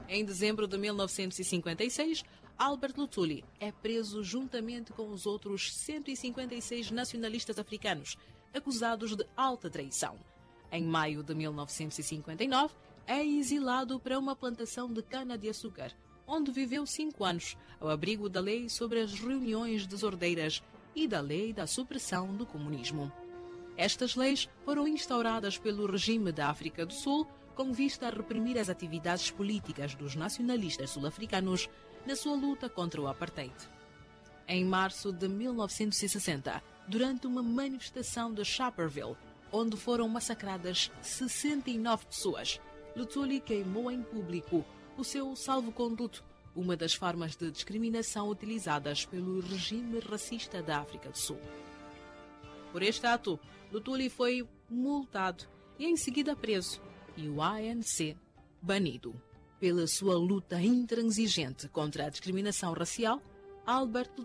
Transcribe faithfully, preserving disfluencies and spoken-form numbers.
Em dezembro de mil novecentos e cinquenta e seis, Albert Luthuli é preso juntamente com os outros cento e cinquenta e seis nacionalistas africanos, acusados de alta traição. Em maio de mil novecentos e cinquenta e nove, é exilado para uma plantação de cana-de-açúcar, onde viveu cinco anos, ao abrigo da lei sobre as reuniões desordeiras e da lei da supressão do comunismo. Estas leis foram instauradas pelo regime da África do Sul com vista a reprimir as atividades políticas dos nacionalistas sul-africanos na sua luta contra o apartheid. Em março de mil novecentos e sessenta, durante uma manifestação de Sharperville, onde foram massacradas sessenta e nove pessoas, Luthuli queimou em público o seu salvo-conduto, uma das formas de discriminação utilizadas pelo regime racista da África do Sul. Por este ato, Luthuli foi multado e em seguida preso, e o A N C banido. Pela sua luta intransigente contra a discriminação racial, Albert